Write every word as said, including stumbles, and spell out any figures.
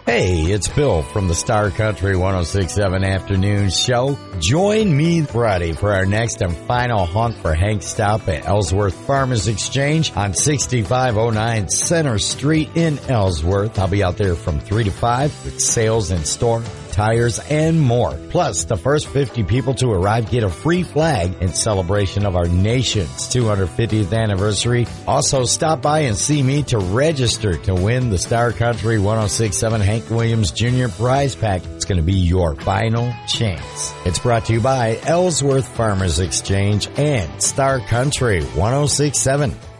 Hey, it's Bill from the Star Country one oh six point seven Afternoon Show. Join me Friday for our next and final honk for Hank stop at Ellsworth Farmers Exchange on sixty-five oh nine Center Street in Ellsworth. I'll be out there from three to five with sales in store, tires, and more. Plus, the first fifty people to arrive get a free flag in celebration of our nation's two hundred fiftieth anniversary. Also, stop by and see me to register to win the Star Country one oh six point seven Hank Williams Junior Prize Pack. It's going to be your final chance. It's brought to you by Ellsworth Farmers Exchange and Star Country one oh six point seven.